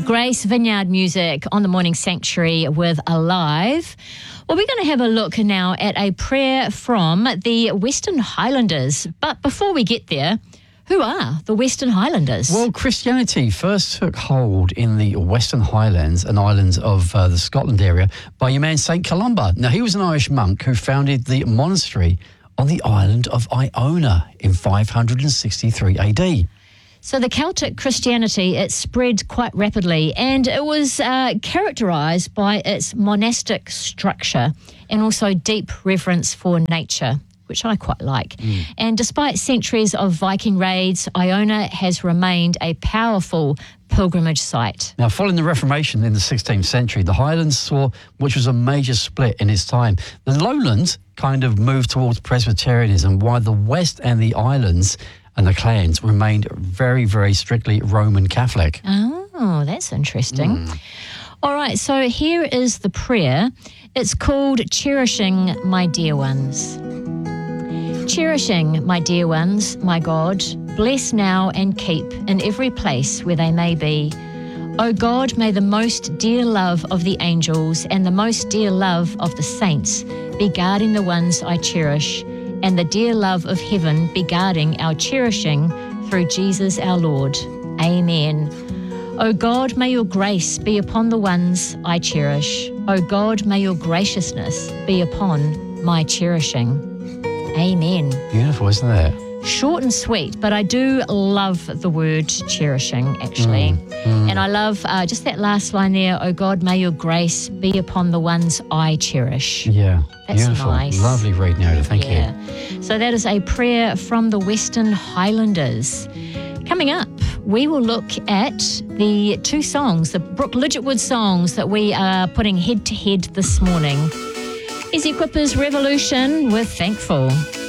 Grace Vineyard Music on the Morning Sanctuary with Alive. Well, we're going to have a look now at a prayer from the Western Highlanders. But before we get there, who are the Western Highlanders? Well, Christianity first took hold in the Western Highlands and islands of the Scotland area by your man St. Columba. Now, he was an Irish monk who founded the monastery on the island of Iona in 563 AD. So the Celtic Christianity, it spread quite rapidly, and it was characterised by its monastic structure and also deep reverence for nature, which I quite like. And despite centuries of Viking raids, Iona has remained a powerful pilgrimage site. Now, following the Reformation in the 16th century, the Highlands saw which was a major split in its time. The lowlands kind of moved towards Presbyterianism, while the West and the islands and the clans remained very, very strictly Roman Catholic. Oh, that's interesting. All right, so here is the prayer. It's called Cherishing My Dear Ones. Cherishing my dear ones, my God, bless now and keep in every place where they may be. O God, may the most dear love of the angels and the most dear love of the saints be guarding the ones I cherish, and the dear love of heaven be guarding our cherishing through Jesus our Lord. Amen. O God, may your grace be upon the ones I cherish. O God, may your graciousness be upon my cherishing. Amen. Beautiful, isn't it? Short and sweet, but I do love the word cherishing, actually. And I love just that last line there, O God, may your grace be upon the ones I cherish. Yeah, That's beautiful. nice. Lovely reading, Oda. Thank you. So that is a prayer from the Western Highlanders. Coming up, we will look at the two songs, the Brooke Lidgetwood songs that we are putting head to head this morning. Is Equippers Revolution with Thankful.